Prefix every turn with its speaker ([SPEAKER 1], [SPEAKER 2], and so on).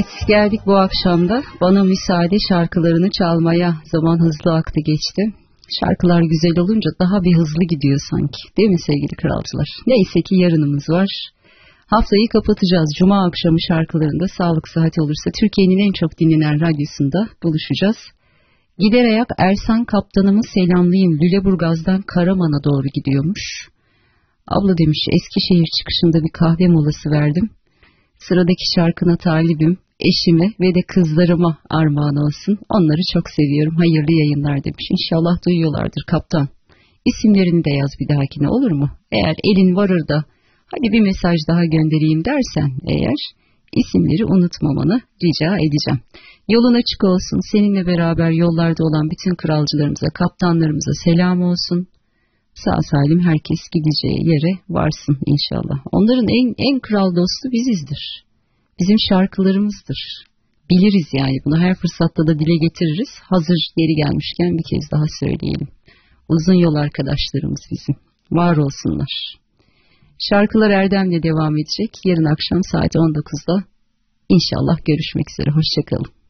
[SPEAKER 1] Geldik bu akşamda bana müsaade şarkılarını çalmaya. Zaman hızlı aktı geçti. Şarkılar güzel olunca daha bir hızlı gidiyor sanki. Değil mi sevgili kralcılar? Neyse ki yarınımız var. Haftayı kapatacağız. Cuma akşamı şarkılarında sağlık sıhhati olursa Türkiye'nin en çok dinlenen radyosunda buluşacağız. Gider ayak Ersan kaptanımı selamlayayım. Lüleburgaz'dan Karaman'a doğru gidiyormuş. Abla demiş, Eskişehir çıkışında bir kahve molası verdim. Sıradaki şarkına talibim. Eşime ve de kızlarıma armağan olsun. Onları çok seviyorum. Hayırlı yayınlar demiş. İnşallah duyuyorlardır kaptan. İsimlerini de yaz bir dahakine, olur mu? Eğer elin varır da hadi bir mesaj daha göndereyim dersen eğer, isimleri unutmamanı rica edeceğim. Yolun açık olsun. Seninle beraber yollarda olan bütün kralcılarımıza, kaptanlarımıza selam olsun. Sağ salim herkes gideceği yere varsın inşallah. Onların en kral dostu bizizdir. Bizim şarkılarımızdır. Biliriz yani, bunu her fırsatta da dile getiririz. Hazır yeri gelmişken bir kez daha söyleyelim. Uzun yol arkadaşlarımız bizim. Var olsunlar. Şarkılar Erdem'le devam edecek. Yarın akşam saat 19'da inşallah görüşmek üzere. Hoşça kalın.